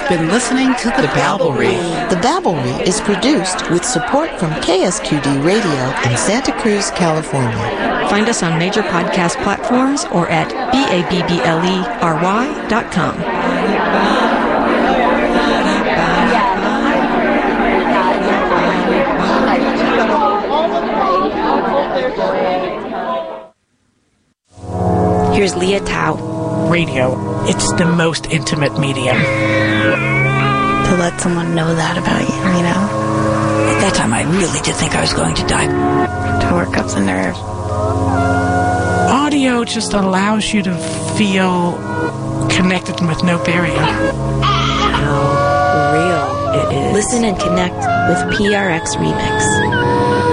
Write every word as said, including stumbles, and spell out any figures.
been listening to The Babblery. The Babblery is produced with support from K S Q D Radio in Santa Cruz, California. Find us on major podcast platforms or at B A B B L E R Y dot com. Here's Leah Tao. Radio. It's the most intimate medium. To let someone know that about you, you know? At that time, I really did think I was going to die. To work up the nerve. Audio just allows you to feel connected with no barrier. How real it is. Listen and connect with P R X Remix.